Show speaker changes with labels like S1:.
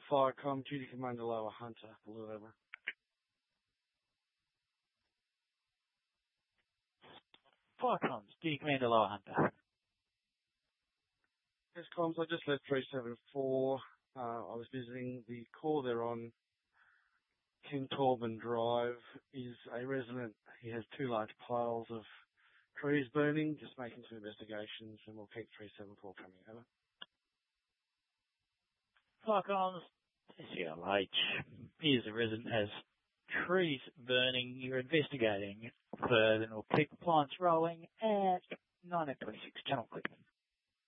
S1: Firecom, Duty Commander Lower Hunter, Blue over.
S2: Firecomms, Duty Commander Lower Hunter.
S1: Yes, comms, I just left 374. I was visiting the core there on King Torben Drive. Is a resident. He has 2 large piles of trees burning, just making some investigations, and we'll keep 374 coming over.
S2: Firecomms, SCLH. Here's a resident has trees burning. You're investigating further, and we'll keep compliance rolling at 9:26. Channel click.